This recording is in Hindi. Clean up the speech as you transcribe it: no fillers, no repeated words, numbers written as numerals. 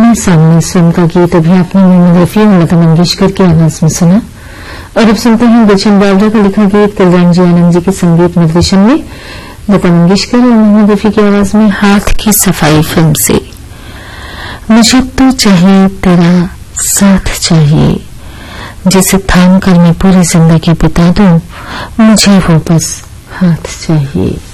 आमने सामने फिल्म का गीत अभी आपने मोहम्मद रफी और लता मंगेशकर की आवाज में सुना। और अब सुनते हैं गुलशन बावला का लिखा गीत कल्याण जी आनंद जी के संगीत निर्देशन में लता मंगेशकर और मोहम्मद रफी की आवाज में हाथ की सफाई फिल्म से। मुझे तो चाहिए तेरा साथ चाहिए, जिसे थाम कर मैं पूरी जिंदगी बिता दूं, मुझे वो बस हाथ चाहिए।